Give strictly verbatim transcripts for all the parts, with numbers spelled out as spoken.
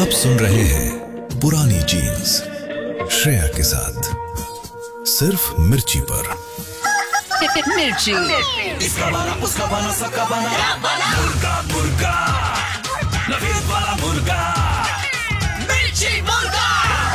आप सुन रहे हैं पुरानी जीन्स श्रेया के साथ सिर्फ मिर्ची पर। मिर्ची, इसका बना उसका बना सबका बना मुर्गा मुर्गा नवीन वाला मुर्गा मिर्ची मुर्गा।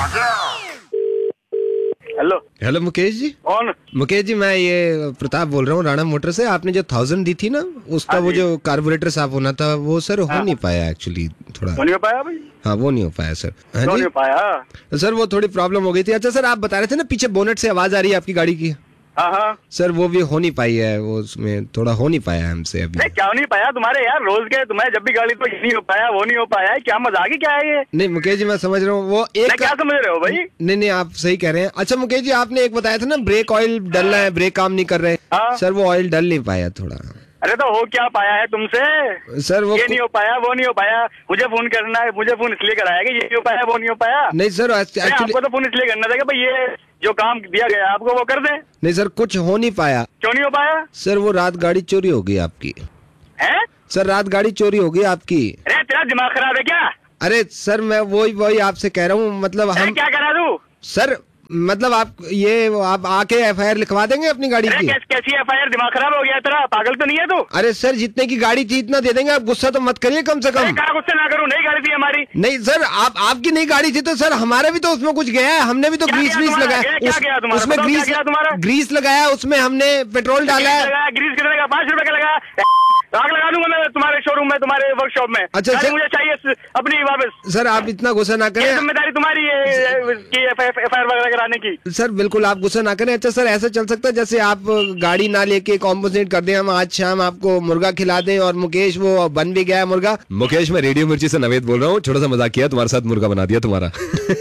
Hello hello Mukesh ji. कौन? मुकेश जी मैं ये प्रताप बोल रहा हूँ राणा मोटर से। आपने जो थाउजेंड दी थी ना उसका वो जो कार्बोरेटर साफ होना था वो सर हो नहीं पाया एक्चुअली। थोड़ा नहीं हो पाया भाई? हाँ वो नहीं हो पाया सर। हाँ नहीं जी हो पाया सर, वो थोड़ी प्रॉब्लम हो गई थी। अच्छा सर, आप बता रहे थे ना पीछे बोनेट से आवाज आ रही है आपकी गाड़ी की। हाँ हाँ सर वो भी हो नहीं पाई है, वो उसमें थोड़ा हो नहीं पाया हमसे अभी। नहीं, क्या नहीं पाया तुम्हारे यार? रोज के तुम्हारे जब भी गाड़ी तो ये नहीं हो पाया वो नहीं हो पाया है, क्या मजाक है क्या है ये? नहीं मुकेश जी मैं समझ रहा हूँ वो एक नहीं, क्या समझ रहे हो भाई? नहीं नहीं आप सही कह रहे हैं। अच्छा मुकेश जी आपने एक बताया था ना ब्रेक ऑयल डलना है, ब्रेक काम नहीं कर रहे। हाँ। सर वो ऑयल डल नहीं पाया थोड़ा। अरे तो हो क्या पाया है तुमसे? सर वो ये नहीं हो पाया वो नहीं हो पाया, मुझे फोन करना है, मुझे फोन इसलिए कराया कि ये नहीं हो पाया वो नहीं हो पाया। नहीं सर एक्चुअली आपको तो फोन इसलिए करना था कि भाई ये जो काम दिया गया आपको वो कर दे। नहीं सर कुछ हो नहीं पाया। क्यों नहीं हो पाया? सर वो रात गाड़ी चोरी हो गई आपकी। है? सर रात गाड़ी चोरी हो गई आपकी। अरे तेरा दिमाग खराब है क्या? अरे सर मैं वही वही आपसे कह रहा हूँ, मतलब अरे हम क्या करा तू? सर मतलब आप ये आप आके एफ आई आर लिखवा देंगे अपनी गाड़ी अरे की। कैस, कैसी एफ आई आर? दिमाग खराब हो गया तेरा? पागल तो नहीं है तू? अरे सर जितने की गाड़ी थी इतना दे देंगे, आप गुस्सा तो मत करिए कम से अरे कम। कहा गुस्से ना करूँ, नहीं गाड़ी थी हमारी। नहीं सर आप आपकी नई गाड़ी थी तो सर हमारा भी तो उसमें कुछ गया है, हमने भी तो क्या ग्रीस गया व्रीस तुम्हारा? लगाया। क्या उस- गया तुम्हारा? उसमें बताओ क्या ग्रीस गया तुम्हारा? ग्रीस लगाया, उसमें हमने पेट्रोल डाला ग्रीस है। लगाया, ग्रीस कितने का? पाँच रुपए का लगा। आग लगा दूंगा मैं तुम्हारे शोरूम में, तुम्हारे वर्कशॉप में। अच्छा, गाड़ी सर- मुझे चाहिए अपनी वापस। सर आप इतना गुस्सा ना ये करें। जिम्मेदारी तुम्हारी है कि एफ आई आर वगैरह कराने की। सर बिल्कुल आप गुस्सा ना करें। अच्छा सर ऐसा चल सकता है जैसे आप गाड़ी ना लेके कॉम्पोजिट कर दें, हम आज शाम आपको मुर्गा खिला दें और मुकेश वो बन भी गया है मुर्गा। मुकेश मैं रेडियो मिर्ची से नवेद बोल रहा हूँ, छोटा सा मजाक किया, तुम्हारे साथ मुर्गा बना दिया तुम्हारा।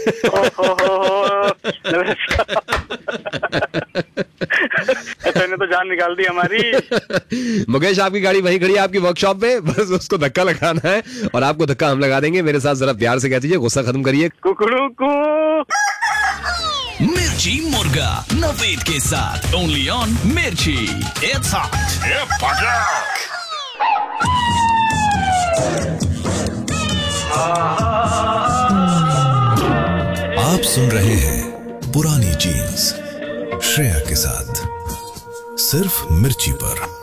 ने तो जान निकाल दी हमारी। मुकेश आपकी गाड़ी वहीं खड़ी है आपकी वर्कशॉप पे, बस उसको धक्का लगाना है और आपको धक्का हम लगा देंगे। मेरे साथ जरा प्यार से कह दीजिए, गुस्सा खत्म करिए। कुकड़ू कू मिर्ची मुर्गा नवेद के साथ ओनली ऑन मिर्ची। It's hot. आप सुन रहे हैं पुरानी जीन्स श्रेया के साथ सिर्फ मिर्ची पर।